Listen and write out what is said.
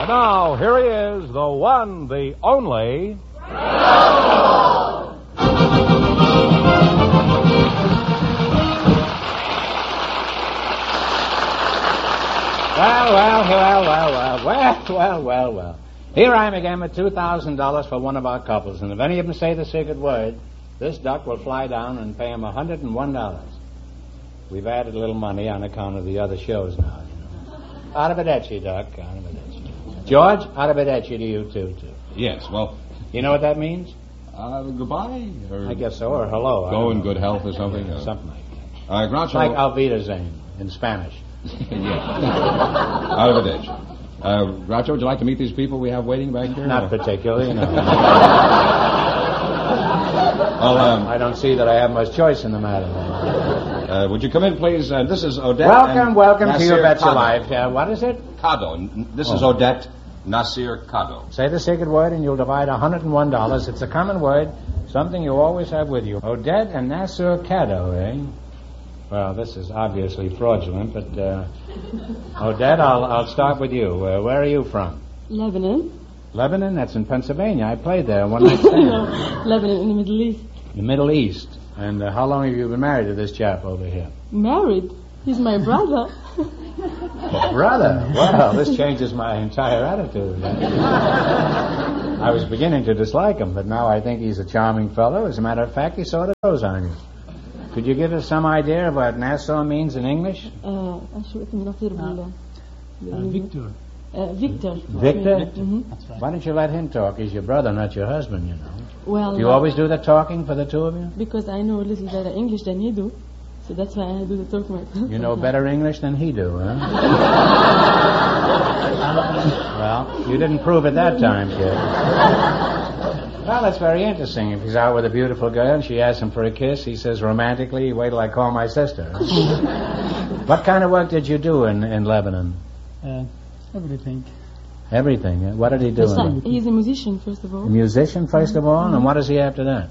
now, here he is, the one, the only... Well. Here I am again with $2,000 for one of our couples, and if any of them say the secret word, this duck will fly down and pay him $101. We've added a little money on account of the other shows now, you know. Arrivederci, Duck. Arrivederci. George, arrivederci to you, too. Yes, well... You know what that means? Goodbye? Or I guess so, or hello. Go in good health or something? Something like that. Groucho... It's like Auf Wiedersehen in Spanish. Yes. Arrivederci. Groucho, would you like to meet these people we have waiting back here? Not particularly, no. Well, I don't see that I have much choice in the matter. Would you come in, please? This is Odette. Welcome to your Bet Your Life. Life. What is it? Cado. This is Odette Nasir Cado. Say the secret word and you'll divide $101. It's a common word, something you always have with you. Odette and Nasir Cado, eh? Well, this is obviously fraudulent, but Odette, I'll start with you. Where are you from? Lebanon. Lebanon? That's in Pennsylvania. I played there one night stand. No, Lebanon in the Middle East. The Middle East. And how long have you been married to this chap over here? Married? He's my brother. Brother? Well, this changes my entire attitude. I was beginning to dislike him, but now I think he's a charming fellow. As a matter of fact, he sort of goes on you. Could you give us some idea of what Nassau means in English? Victor. Victor. Victor? Mm-hmm. Why don't you let him talk? He's your brother, not your husband, you know. Well, do you always do the talking for the two of you? Because I know a little better English than you do. So that's why I do the talking myself. You know better English than he do, huh? Well, you didn't prove it that time, kid. Well, that's very interesting. If he's out with a beautiful girl and she asks him for a kiss, he says romantically, wait till I call my sister. What kind of work did you do in Lebanon? Everything. Everything. What did he do? He's a musician, first of all. A musician, first of all? And what does he after that?